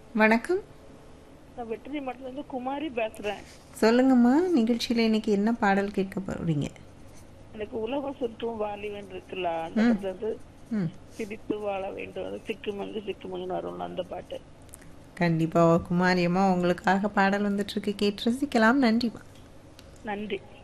வணக்கம். நான் வெற்றி மடத்துல இருந்து குமாரி பேசுறேன். சொல்லுங்கம்மா, நிகழ்ச்சியில் இன்னைக்கு என்ன பாடல் கேட்க போறீங்க? எனக்கு உலகம் சுற்றும் வாலிபன் இருக்குல்ல, அந்த ம் படத்துல இருந்து ம் சிரித்து வாழ வேண்டும், அது சிக்குமங்கு சிக்குமங்குன்னு வரும்ல அந்த பாட்டு. கண்டிப்பாக குமாரியம்மா, உங்களுக்காக பாடல் வந்துட்டுருக்கு, கேட்டு ரசிக்கலாம். நன்றிம்மா. நன்றி.